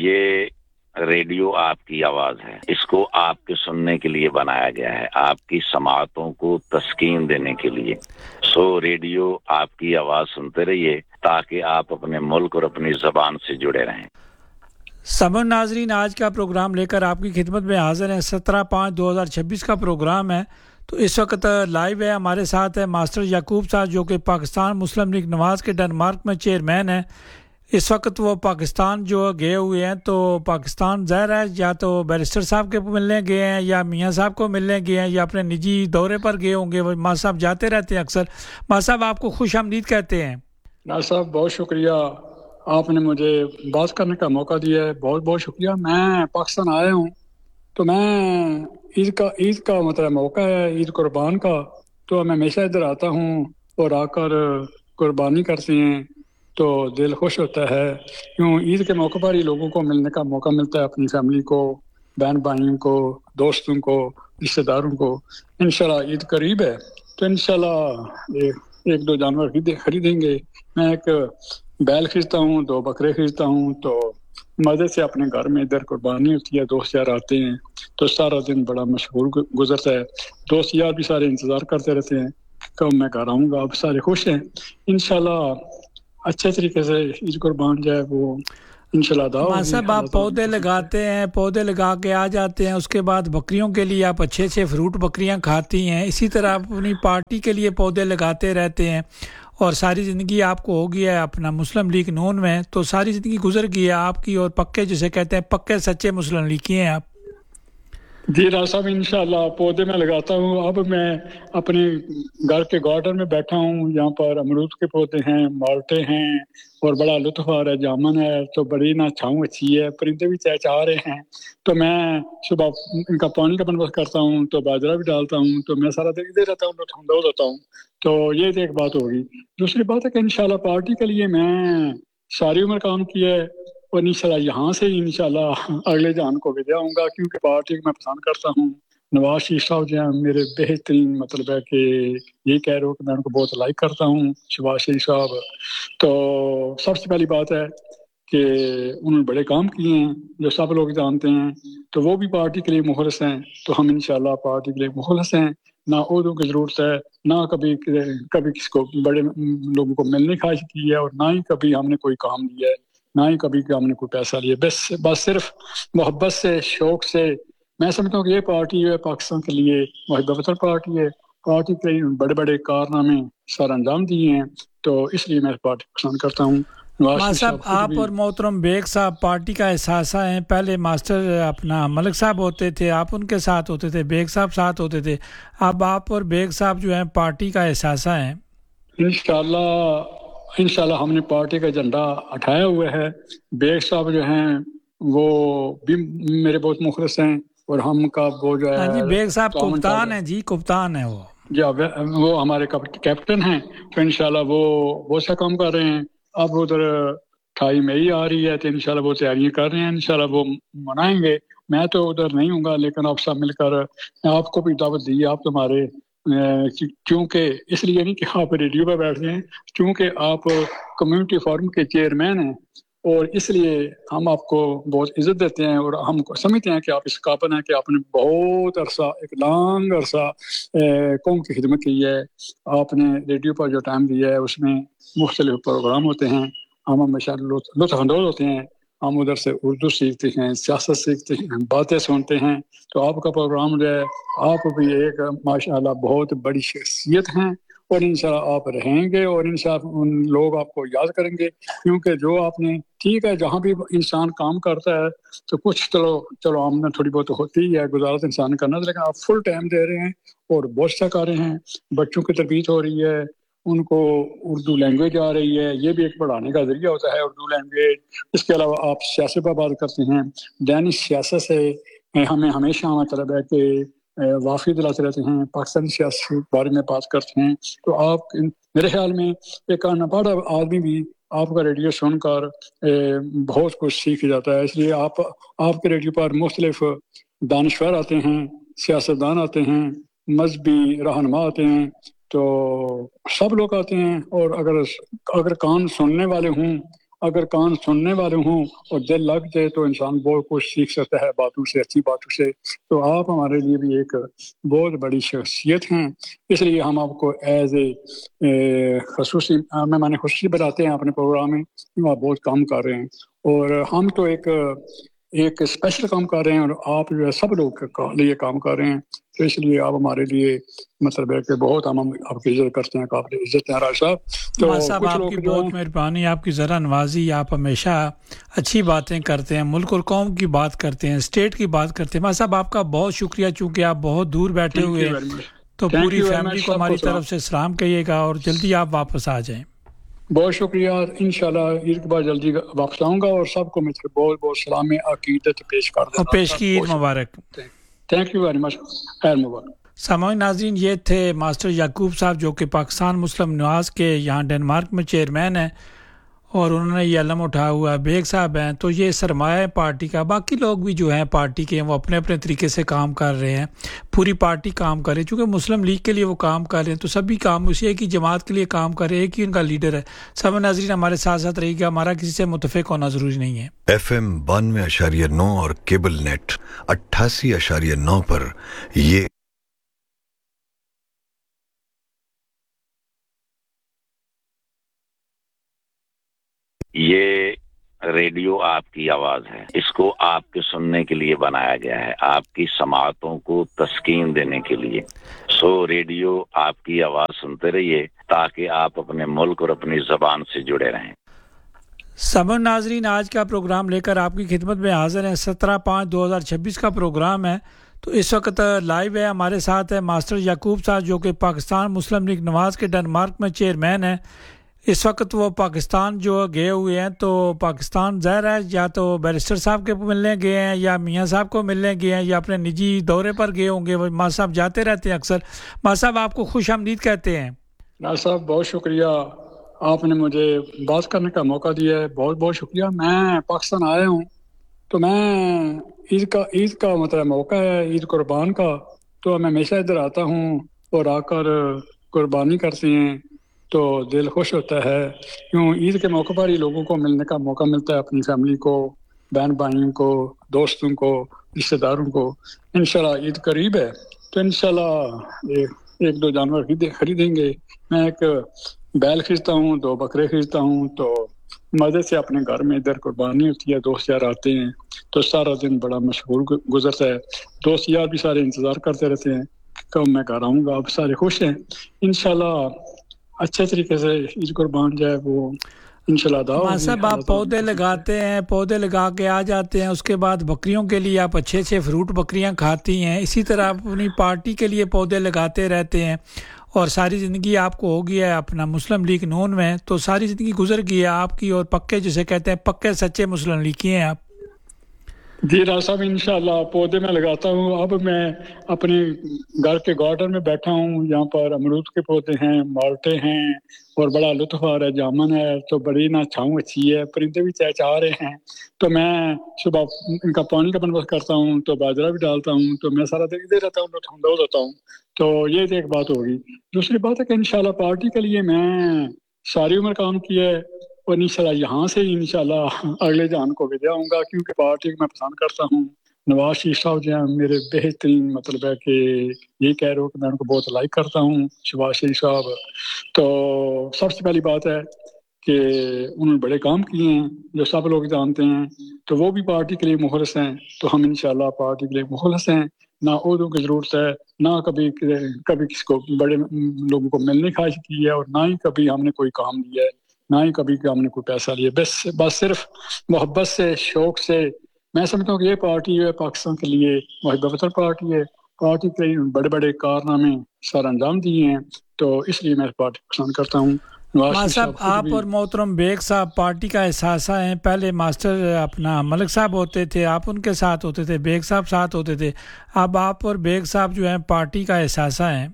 یہ ریڈیو آپ کی آواز ہے، اس کو آپ کے سننے کے لیے بنایا گیا ہے، آپ کی سماعتوں کو تسکین دینے کے لیے۔ ریڈیو آپ کی آواز سنتے رہیے تاکہ آپ اپنے ملک اور اپنی زبان سے جڑے رہیں۔ سمن ناظرین، آج کا پروگرام لے کر آپ کی خدمت میں حاضر ہیں۔ 17/5/2026 کا پروگرام ہے۔ تو اس وقت لائیو ہے، ہمارے ساتھ ہے ماسٹر یعقوب صاحب، جو کہ پاکستان مسلم لیگ نواز کے ڈنمارک میں چیئرمین ہیں۔ اس وقت وہ پاکستان جو گئے ہوئے ہیں، تو پاکستان ظاہر ہے یا تو بیرسٹر صاحب کے ملنے گئے ہیں، یا میاں صاحب کو ملنے گئے ہیں، یا اپنے نجی دورے پر گئے ہوں گے۔ وہ ماں صاحب جاتے رہتے ہیں اکثر۔ ماں صاحب آپ کو خوش آمدید کہتے ہیں۔ ناصر صاحب بہت شکریہ، آپ نے مجھے بات کرنے کا موقع دیا ہے، بہت بہت شکریہ۔ میں پاکستان آیا ہوں تو میں عید کا مطلب موقع ہے، عید قربان کا، تو میں ہمیشہ ادھر آتا ہوں اور آ کر قربانی کرتے ہیں تو دل خوش ہوتا ہے۔ کیوں عید کے موقع پر ہی لوگوں کو ملنے کا موقع ملتا ہے، اپنی فیملی کو، بہن بھائیوں کو، دوستوں کو، رشتہ داروں کو۔ انشاءاللہ عید قریب ہے تو انشاءاللہ ایک دو جانور خریدیں گے۔ میں ایک بیل خریدتا ہوں، 2 بکرے خریدتا ہوں، تو مزے سے اپنے گھر میں ادھر قربانی ہوتی ہے، دوست یار آتے ہیں تو سارا دن بڑا مشغول گزرتا ہے۔ دوست یار بھی سارے انتظار کرتے رہتے ہیں کب میں گھر آؤں گا۔ آپ سارے خوش ہیں، انشاءاللہ اچھے طریقے سے عید قربان جائے وہ انشاءاللہ ادا ہوگی۔ ماں صاحب آپ پودے لگاتے ہیں، پودے لگا کے آ جاتے ہیں، اس کے بعد بکریوں کے لیے آپ اچھے فروٹ بکریاں کھاتی ہیں، اسی طرح آپ اپنی پارٹی کے لیے پودے لگاتے رہتے ہیں، اور ساری زندگی آپ کو ہو گیا ہے اپنا مسلم لیگ نون میں، تو ساری زندگی گزر گئی ہے آپ کی، اور پکے جسے کہتے ہیں پکے سچے مسلم لیگ کی ہیں آپ۔ جی راج صاحب، انشاءاللہ پودے میں لگاتا ہوں۔ اب میں اپنے گھر کے گارڈن میں بیٹھا ہوں، یہاں پر امرود کے پودے ہیں، مالٹے ہیں، اور بڑا لطف آ رہا ہے، جامن ہے، تو بڑی نا چھاؤں اچھی ہے، پرندے بھی چہچہا رہے ہیں، تو میں صبح ان کا پانی کا بندوبست کرتا ہوں، تو باجرہ بھی ڈالتا ہوں، تو میں سارا دن ادھر رہتا ہوں، لطف اندوز ہوتا ہوں۔ تو یہ ایک بات ہوگی۔ دوسری بات ہے کہ انشاءاللہ پارٹی کے لیے میں ساری عمر کام کیا ہے، اور انشاءاللہ یہاں سے انشاءاللہ اگلے جہان کو بھی جاؤں گا، کیونکہ پارٹی کو میں پسند کرتا ہوں۔ نواز شریف صاحب جو ہیں میرے بہترین، مطلب ہے کہ یہ کہہ رہے ہو کہ میں ان کو بہت لائک کرتا ہوں، شہباز شریف صاحب۔ تو سب سے پہلی بات ہے کہ انہوں نے بڑے کام کیے ہیں جو سب لوگ جانتے ہیں، تو وہ بھی پارٹی کے لیے مخلص ہیں، تو ہم انشاءاللہ پارٹی کے لیے مخلص ہیں۔ نہ عہدوں کی ضرورت ہے، نہ کبھی کسی کو بڑے لوگوں کو ملنے خواہش کی ہے، اور نہ ہی کبھی ہم نے کوئی کام لیا ہے، نہ ہی کبھی ہم نے کوئی پیسہ لیا۔ بس صرف محبت سے، شوق سے۔ میں سمجھتا ہوں کہ یہ پارٹی ہے پاکستان کے لیے محب وطن پارٹی ہے، پارٹی کے لیے بڑے بڑے کارنامے سر انجام دیے ہیں، تو اس لیے میں پارٹی پسند کرتا ہوں۔ ماں صاحب آپ اور محترم بیگ صاحب پارٹی کا احساسہ ہیں۔ پہلے ماسٹر اپنا ملک صاحب ہوتے تھے، آپ ان کے ساتھ ہوتے تھے، بیگ صاحب ساتھ ہوتے تھے، اب آپ اور بیگ صاحب جو ہیں پارٹی کا احساسہ ہیں۔ انشاءاللہ ہم نے پارٹی کا جھنڈا اٹھایا ہوا ہے۔ بیگ صاحب جو ہیں وہ بھی میرے بہت مخلص ہیں، اور ہم کا وہ جو ہے ہاں جی، بیگ صاحب کپتان ہیں، جی کپتان ہیں وہ جی، وہ ہمارے کیپٹن ہیں، تو انشاءاللہ وہ بہت سا کام کر رہے ہیں۔ اب ادھر 28 مئی آ رہی ہے، تو انشاءاللہ وہ تیاریاں کر رہے ہیں، انشاءاللہ وہ منائیں گے۔ میں تو ادھر نہیں ہوں گا، لیکن آپ سب مل کر آپ کو بھی دعوت دی، آپ تمہارے کیونکہ اس لیے نہیں کہ آپ ریڈیو پہ بیٹھتے ہیں، کیونکہ آپ کمیونٹی فورم کے چیئرمین ہیں، اور اس لیے ہم آپ کو بہت عزت دیتے ہیں، اور ہم کو سمجھتے ہیں کہ آپ اس قابل ہیں کہ آپ نے بہت عرصہ، ایک لانگ عرصہ قوم کی خدمت کی ہے۔ آپ نے ریڈیو پر جو ٹائم دیا ہے اس میں مختلف پروگرام ہوتے ہیں، ہم ہمیشہ لطف اندوز ہوتے ہیں، ہم ادھر سے اردو سیکھتے ہیں، سیاست سیکھتے ہیں، باتیں سنتے ہیں۔ تو آپ کا پروگرام جو ہے، آپ بھی ایک ماشاءاللہ بہت بڑی شخصیت ہیں، اور انشاءاللہ آپ رہیں گے، اور انشاءاللہ ان لوگ آپ کو یاد کریں گے، کیونکہ جو آپ نے ٹھیک ہے، جہاں بھی انسان کام کرتا ہے تو کچھ چلو آمدن تھوڑی بہت ہوتی ہے، گزارت انسان کرنا، لیکن آپ فل ٹائم دے رہے ہیں اور بہت سا کر رہے ہیں۔ بچوں کی تربیت ہو رہی ہے، ان کو اردو لینگویج آ رہی ہے، یہ بھی ایک پڑھانے کا ذریعہ ہوتا ہے اردو لینگویج۔ اس کے علاوہ آپ سیاست پر بات کرتے ہیں، دینی سیاست سے ہمیں ہمیشہ مطلب ہے کہ واقعی دلاتے رہتے ہیں، پاکستانی سیاست کے بارے میں بات کرتے ہیں۔ تو آپ میرے خیال میں ایک انپڑھ آدمی بھی آپ کا ریڈیو سن کر بہت کچھ سیکھ جاتا ہے۔ اس لیے آپ کے ریڈیو پر مختلف دانشور آتے ہیں، سیاستدان آتے ہیں، مذہبی رہنما آتے ہیں، تو سب لوگ آتے ہیں، اور اگر کان سننے والے ہوں اگر کان سننے والے ہوں اور دل لگ جائے تو انسان بہت کچھ سیکھ سکتا ہے باتوں سے، اچھی باتوں سے. تو آپ ہمارے لیے بھی ایک بہت بڑی شخصیت ہیں، اس لیے ہم آپ کو ایز اے خصوصی مہمان خصوصی بتاتے ہیں اپنے پروگرام میں. آپ بہت کام کر رہے ہیں اور ہم تو ایک اسپیشل کام کر رہے ہیں، اور آپ جو ہے سب لوگ کے لیے کام کر رہے ہیں. تو اس لیے آپ ہمارے لیے مطلب ہے کہ بہت ہم آپ کی عزت کرتے ہیں، قابل عزت ہیں راج صاحب. تو ماں صاحب کچھ آپ لوگ کی جو ہیں بہت مہربانی، آپ کی ذرا نوازی. آپ ہمیشہ اچھی باتیں کرتے ہیں، ملک اور قوم کی بات کرتے ہیں، اسٹیٹ کی بات کرتے ہیں. ماں صاحب آپ کا بہت شکریہ، چونکہ آپ بہت دور بیٹھے تھینک ہوئے یو ہیں، ویری مچ. تو تھینک پوری یو ویری فیملی مچ، کو سب ہماری سلام. طرف سے سلام کہیے گا اور جلدی آپ واپس آ جائیں. بہت شکریہ. انشاءاللہ عید کے بعد جلدی واپس آؤں گا اور سب کو میں بہت بہت سلام عقیدت پیش کر اور دیتا پیش ہوں. کی عید بہت مبارک. شکریہ. Thank you very much. خیر مبارک. سامعین ناظرین، یہ تھے ماسٹر یعقوب صاحب جو کہ پاکستان مسلم نواز کے یہاں ڈنمارک میں چیئرمین ہیں، اور انہوں نے یہ علم اٹھا ہوا ہے. بیگ صاحب ہیں تو یہ سرمایہ پارٹی کا. باقی لوگ بھی جو ہیں پارٹی کے وہ اپنے اپنے طریقے سے کام کر رہے ہیں، پوری پارٹی کام کر رہی ہے. چونکہ مسلم لیگ کے لیے وہ کام کر رہے ہیں تو سبھی کام اسی ایک ہی جماعت کے لیے کام کر رہے ہیں، ایک ہی ان کا لیڈر ہے. سب ناظرین ہمارے ساتھ ساتھ رہی گا، ہمارا کسی سے متفق ہونا ضروری نہیں ہے. FM 92.9 اور کیبل نیٹ 88.9 پر یہ ریڈیو آپ کی آواز ہے، اس کو آپ کے سننے کے لیے بنایا گیا ہے، آپ کی سماعتوں کو تسکین دینے کے لیے. سو ریڈیو آپ کی آواز سنتے رہیے تاکہ آپ اپنے ملک اور اپنی زبان سے جڑے رہیں. سب ناظرین آج کا پروگرام لے کر آپ کی خدمت میں حاضر ہیں. 17/5/2026 کا پروگرام ہے. تو اس وقت لائیو ہے، ہمارے ساتھ ہے ماسٹر یعقوب صاحب جو کہ پاکستان مسلم لیگ نواز کے ڈنمارک میں چیئرمین ہیں. اس وقت وہ پاکستان جو گئے ہوئے ہیں، تو پاکستان ظاہر ہے یا تو بیرسٹر صاحب کے ملنے گئے ہیں یا میاں صاحب کو ملنے گئے ہیں یا اپنے نجی دورے پر گئے ہوں گے. وہ ماں صاحب جاتے رہتے ہیں اکثر. ماں صاحب آپ کو خوش آمدید کہتے ہیں. راج صاحب بہت شکریہ، آپ نے مجھے بات کرنے کا موقع دیا ہے. بہت بہت شکریہ. میں پاکستان آیا ہوں تو میں عید کا مطلب موقع ہے، عید قربان کا. تو میں ہمیشہ ادھر آتا ہوں اور آ کر قربانی کرتے ہیں تو دل خوش ہوتا ہے. کیوں عید کے موقع پر ہی لوگوں کو ملنے کا موقع ملتا ہے، اپنی فیملی کو، بہن بھائیوں کو، دوستوں کو، رشتہ داروں کو. انشاءاللہ عید قریب ہے تو انشاءاللہ ایک دو جانور خریدیں گے. میں ایک بیل خریدتا ہوں، 2 بکرے خریدتا ہوں، تو مزے سے اپنے گھر میں ادھر قربانی ہوتی ہے. دوست یار آتے ہیں تو سارا دن بڑا مشغول گزرتا ہے. دوست یار بھی سارے انتظار کرتے رہتے ہیں کب میں گھر آؤں گا. آپ سارے خوش ہیں. انشاءاللہ اچھے طریقے سے عید قربان جائے وہ انشاءاللہ ادا ماں ہوگی. صاحب آپ پودے لگاتے ہیں، پودے لگا کے آ جاتے ہیں، اس کے بعد بکریوں کے لیے آپ اچھے فروٹ بکریاں کھاتی ہیں. اسی طرح آپ اپنی پارٹی کے لیے پودے لگاتے رہتے ہیں، اور ساری زندگی آپ کو ہو گیا ہے اپنا مسلم لیگ نون میں. تو ساری زندگی گزر گئی ہے آپ کی، اور پکے جسے کہتے ہیں پکے سچے مسلم لیگی ہیں آپ. جی راج صاحب انشاءاللہ پودے میں لگاتا ہوں. اب میں اپنے گھر کے گارڈن میں بیٹھا ہوں، یہاں پر امرود کے پودے ہیں، مالٹے ہیں، اور بڑا لطف آ رہا ہے. جامن ہے تو بڑی نہ چھاؤں اچھی ہے، پرندے بھی چہچہا رہے ہیں. تو میں صبح ان کا پانی کا بندوبست کرتا ہوں، تو باجرہ بھی ڈالتا ہوں. تو میں سارا دن ادھر رہتا ہوں، ٹھنڈا ہوتا ہوں. تو یہ ایک بات ہوگی. دوسری بات ہے کہ انشاءاللہ پارٹی کے لیے میں ساری عمر کام کیا ہے، اور انشاءاللہ یہاں سے انشاءاللہ اگلے جان کو بھی دے آؤں گا، کیونکہ پارٹی کو میں پسند کرتا ہوں. نواز شریف صاحب جو ہیں میرے بہترین مطلب ہے کہ یہ کہہ رہے ہو کہ میں ان کو بہت لائک کرتا ہوں، شہباز شریف صاحب. تو سب سے پہلی بات ہے کہ انہوں نے بڑے کام کیے ہیں جو سب لوگ جانتے ہیں. تو وہ بھی پارٹی کے لیے مخلص ہیں، تو ہم انشاءاللہ پارٹی کے لیے مخلص ہیں. نہ عہدوں کی ضرورت ہے، نہ کبھی کسی کو بڑے لوگوں کو ملنے کی خواہش کی ہے، اور نہ ہی کبھی ہم نے کوئی کام لیا ہے، نہ ہی کبھی ہم نے کوئی پیسہ لیا. بس صرف محبت سے، شوق سے. میں سمجھتا ہوں کہ یہ پارٹی جو ہے پاکستان کے لیے محبت پارٹی ہے. پارٹی کے بڑے بڑے کارنامے سر انجام دیے ہیں، تو اس لیے میں پارٹی پسند کرتا ہوں. ماں صاحب آپ اور محترم بیگ صاحب پارٹی کا احساسہ ہیں. پہلے ماسٹر اپنا ملک صاحب ہوتے تھے، آپ ان کے ساتھ ہوتے تھے، بیگ صاحب ساتھ ہوتے تھے. اب آپ اور بیگ صاحب جو ہیں پارٹی کا احساسہ ہیں.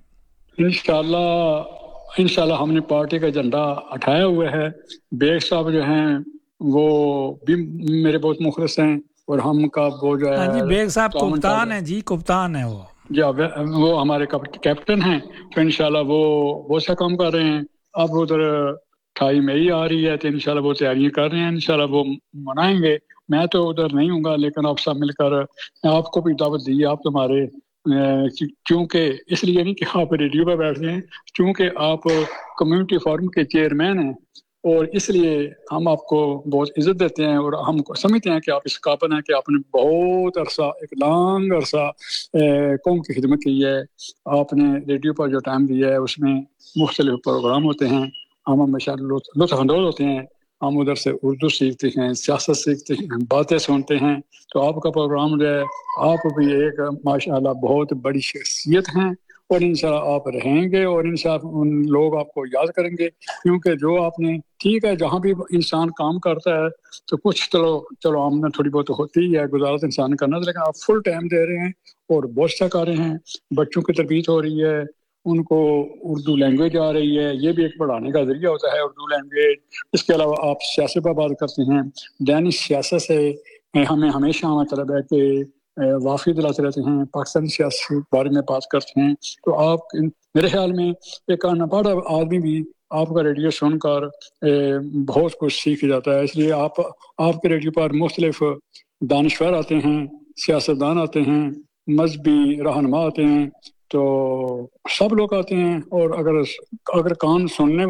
انشاءاللہ ہم نے پارٹی کا جھنڈا اٹھایا ہوا ہے. بیگ صاحب جو ہیں وہ بھی میرے بہت مخلص ہیں، اور ہم کا وہ جو ہے ہاں جی، بیگ صاحب کپتان ہیں. جی کپتان ہیں وہ. جی وہ ہمارے کیپٹن ہیں. تو انشاءاللہ وہ بہت سا کام کر رہے ہیں. اب ادھر 28 मई आ रही है, तो इंशाल्लाह वो तैयारियां कर रहे हैं, इंशाल्लाह वो मनाएंगे। मैं तो उधर नहीं हूँगा, लेकिन आप सब मिलकर आपको भी दावत दी, आप तुम्हारे क्योंकि इसलिए नहीं कि आप रेडियो पर बैठ जाएं, क्योंकि आप कम्युनिटी फोरम के चेयरमैन हैं, और इसलिए हम आपको बहुत इज्जत देते हैं और हम समझते हैं कि आप इस काबिल हैं कि आपने बहुत अरसा, एक लॉन्ग अरसा कौम की खिदमत की है। आपने रेडियो पर जो टाइम दिया है उसमें मुख्तलिफ प्रोग्राम होते हैं, हम हमेशा लुत्फ़अंदोज़ होते हैं, हम उधर से उर्दू सीखते हैं, सियासत सीखते हैं, बातें सुनते हैं। तो आपका प्रोग्राम जो है, आप भी एक माशाअल्लाह बहुत बड़ी शख्सियत हैं, और इंशाल्लाह आप रहेंगे, और इंशाल्लाह उन लोग आपको याद करेंगे, क्योंकि जो आपने, ठीक है, जहाँ भी इंसान काम करता है तो कुछ चलो आमदन थोड़ी बहुत होती ही है, गुजारा इंसान करना, लेकिन आप फुल टाइम दे रहे हैं और बहुत अच्छा कर रहे हैं। बच्चों की तरबियत हो रही है, उनको उर्दू लैंग्वेज आ रही है, ये भी एक बढ़ाने का जरिया होता है उर्दू लैंग्वेज। इसके अलावा आप सियासत पर बात करते हैं, दैनिक सियासत से हमें हमेशा मतलब है कि वाफी दिलाते रहते हैं, पाकिस्तानी सियासत के बारे में बात करते हैं। तो आप मेरे ख्याल में एक अनपढ़ आदमी भी आपका रेडियो सुनकर बहुत कुछ सीख जाता है। इसलिए आपके रेडियो पर मुख्तलिफ दानिश्वर आते हैं, सियासतदान आते हैं, मजहबी रहनुमा आते हैं, तो सब लोग आते हैं। और अगर कान सुनने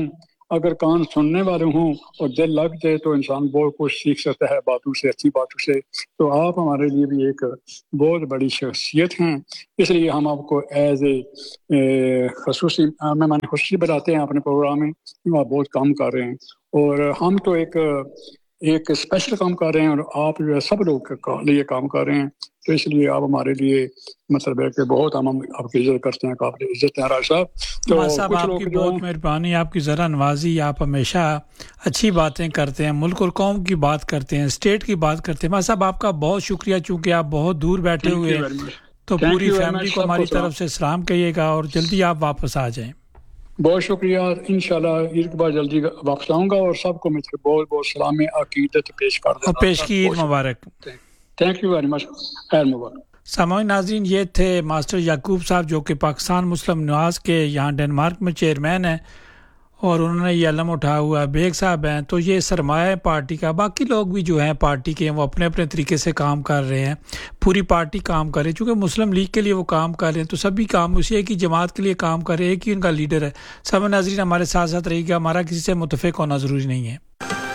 वाले हों और दिल लग जाए तो इंसान बहुत कुछ सीख सकता है बातों से, अच्छी बातों से। तो आप हमारे लिए भी एक बहुत बड़ी शख्सियत हैं, इसलिए हम आपको एज ए खुशी बताते हैं अपने प्रोग्राम में, आप बहुत काम कर रहे हैं, और हम तो एक स्पेशल काम कर रहे हैं, और आप जो है सब लोग के लिए काम कर रहे हैं। तो इसलिए आप हमारे लिए मतलब है कि बहुत हम आपकी इज्जत करते हैं, काबिल इज्जत हैं राज साहब। तो साहब आपकी बहुत मेहरबानी, आपकी ज़रा नवाजी, आप हमेशा अच्छी बातें करते हैं, मुल्क और कौम की बात करते हैं, स्टेट की बात करते हैं। मां साहब आपका बहुत शुक्रिया, चूँकि आप बहुत दूर बैठे हुए हैं, तो पूरी फैमिली को हमारी तरफ से सलाम कहिएगा, और जल्दी आप वापस आ जाएं। बहुत शुक्रिया, इंशाल्लाह ईद के बाद जल्दी वापस आऊँगा, और सबको मैं बहुत बहुत सलाम अकीदत पेश कर दूँगा। पेश की ईद मुबारक। थैंक यू वेरी मच, खैर मुबारक। सामान्य नाज़रीन, ये थे मास्टर याकूब साहब, जो कि पाकिस्तान मुस्लिम नवाज के यहाँ डेनमार्क में चेयरमैन हैं, और उन्होंने ये अलम उठाया हुआ है। बेग साहब हैं, तो ये सरमाया है पार्टी का। बाकी लोग भी जो हैं पार्टी के, वो अपने अपने तरीके से काम कर रहे हैं, पूरी पार्टी काम कर रही है, चूँकि मुस्लिम लीग के लिए वो काम कर रहे हैं, तो सभी काम उसी एक ही जमात के लिए काम कर रहे हैं, एक ही उनका लीडर है। सामान्य नाज़रीन, हमारे साथ साथ रहिएगा, हमारा किसी से मुतफिक होना ज़रूरी नहीं है।